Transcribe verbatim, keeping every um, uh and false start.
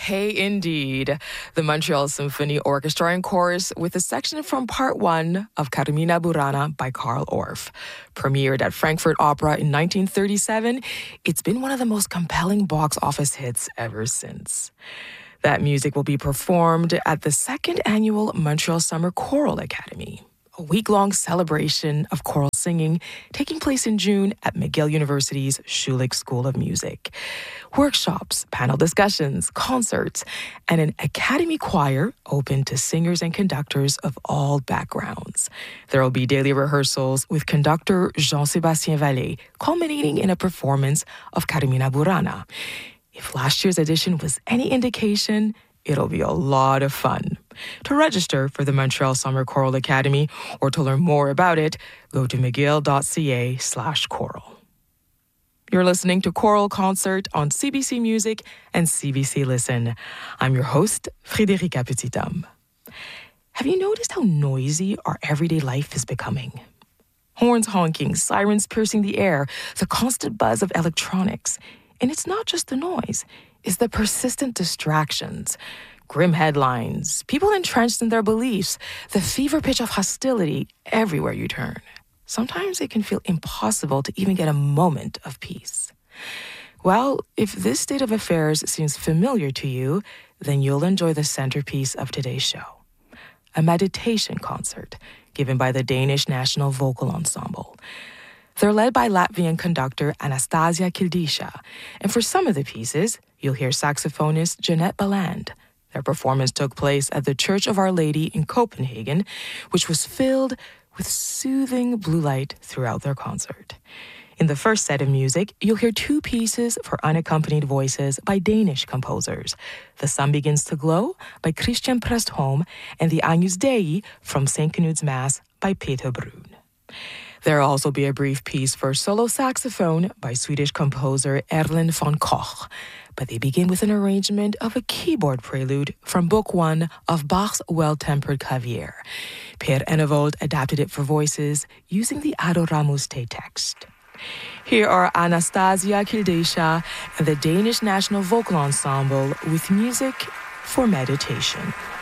Hey, indeed. The Montreal Symphony Orchestra and Chorus with a section from Part one of Carmina Burana by Carl Orff. Premiered at Frankfurt Opera in nineteen thirty-seven, it's been one of the most compelling box office hits ever since. That music will be performed at the second annual Montreal Summer Choral Academy, a week-long celebration of choral singing taking place in June at McGill University's Schulich School of Music. Workshops, panel discussions, concerts, and an academy choir open to singers and conductors of all backgrounds. There will be daily rehearsals with conductor Jean-Sébastien Vallée, culminating in a performance of Carmina Burana. If last year's edition was any indication, it'll be a lot of fun. To register for the Montreal Summer Choral Academy or to learn more about it, go to mcgill.ca slash choral. You're listening to Choral Concert on C B C Music and C B C Listen. I'm your host, Frédérica Petit-Homme. Have you noticed how noisy our everyday life is becoming? Horns honking, sirens piercing the air, the constant buzz of electronics. And it's not just the noise, it's the persistent distractions, grim headlines, people entrenched in their beliefs, the fever pitch of hostility everywhere you turn. Sometimes it can feel impossible to even get a moment of peace. Well, if this state of affairs seems familiar to you, then you'll enjoy the centerpiece of today's show, a meditation concert given by the Danish National Vocal Ensemble. They're led by Latvian conductor Anastasia Kildisha, and for some of the pieces, you'll hear saxophonist Jeanette Balland. Their performance took place at the Church of Our Lady in Copenhagen, which was filled with soothing blue light throughout their concert. In the first set of music, you'll hear two pieces for unaccompanied voices by Danish composers, The Sun Begins to Glow by Christian Prestholm and the Agnus Dei from Saint Knud's Mass by Peter Brun. There'll also be a brief piece for solo saxophone by Swedish composer Erland von Koch, but they begin with an arrangement of a keyboard prelude from Book One of Bach's Well-Tempered Clavier. Per Enevold adapted it for voices using the Adoramus Te text. Here are Anastasia Kildisha and the Danish National Vocal Ensemble with music for meditation.